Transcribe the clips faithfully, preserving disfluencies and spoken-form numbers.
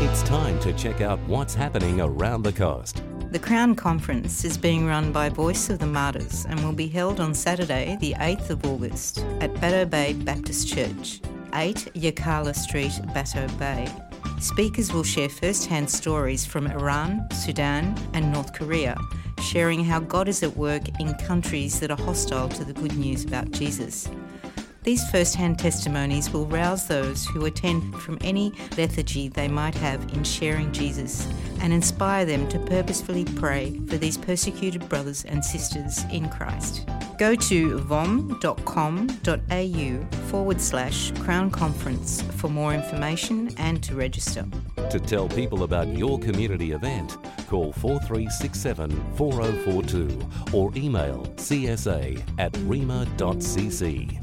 It's time to check out what's happening around the coast. The Crown Conference is being run by Voice of the Martyrs and will be held on Saturday, the eighth of August, at Batto Bay Baptist Church, eight Yirrkala Street, Batto Bay. Speakers will share first-hand stories from Iran, Sudan and North Korea, sharing how God is at work in countries that are hostile to the good news about Jesus. These first-hand testimonies will rouse those who attend from any lethargy they might have in sharing Jesus and inspire them to purposefully pray for these persecuted brothers and sisters in Christ. Go to vom.com.au forward slash Crown Conference for more information and to register. To tell people about your community event, call four three six seven, four zero four two or email c s a at rema dot c c.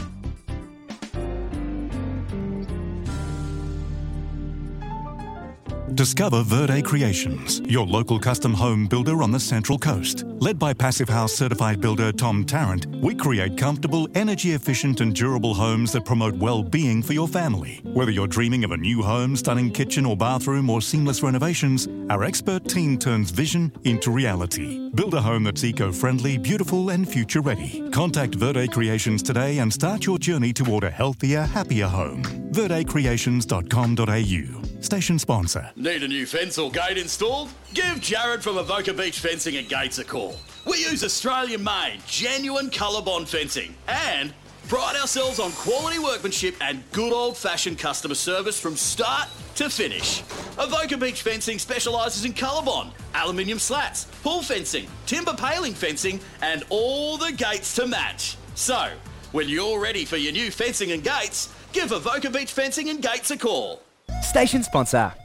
Discover Verde Creations, your local custom home builder on the Central Coast. Led by Passive House certified builder Tom Tarrant, we create comfortable, energy-efficient and durable homes that promote well-being for your family. Whether you're dreaming of a new home, stunning kitchen or bathroom or seamless renovations, our expert team turns vision into reality. Build a home that's eco-friendly, beautiful and future-ready. Contact Verde Creations today and start your journey toward a healthier, happier home. verde creations dot com dot a u. Station sponsor. Need a new fence or gate installed? Give Jared from Avoca Beach Fencing and Gates a call. We use Australian-made, genuine ColourBond fencing and pride ourselves on quality workmanship and good old-fashioned customer service from start to finish. Avoca Beach Fencing specialises in ColourBond, aluminium slats, pool fencing, timber paling fencing and all the gates to match. So, when you're ready for your new fencing and gates, give Avoca Beach Fencing and Gates a call. Station sponsor.